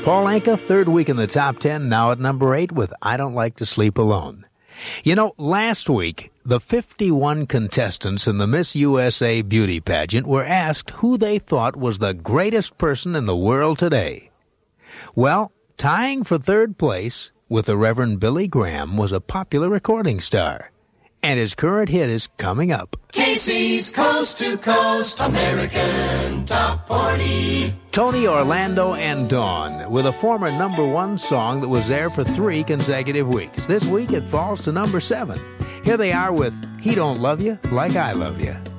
Paul Anka, third week in the top 10, now at number 8 with I Don't Like to Sleep Alone. You know, last week, the 51 contestants in the Miss USA beauty pageant were asked who they thought was the greatest person in the world today. Well, tying for third place with the Reverend Billy Graham was a popular recording star. And his current hit is coming up. Casey's Coast to Coast American Top 40. Tony Orlando and Dawn with a former number 1 song that was there for 3 consecutive weeks. This week it falls to number 7. Here they are with He Don't Love You Like I Love You.